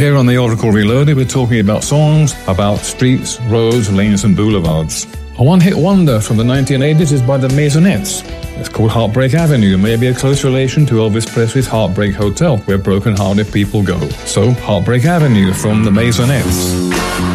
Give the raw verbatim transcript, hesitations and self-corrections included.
Here on the Oracle Reloaded, we're talking about songs about streets, roads, lanes and boulevards. A one-hit wonder from the nineteen eighties is by the Maisonettes. It's called Heartbreak Avenue, maybe a close relation to Elvis Presley's Heartbreak Hotel, where broken-hearted people go. So, Heartbreak Avenue from the Maisonettes.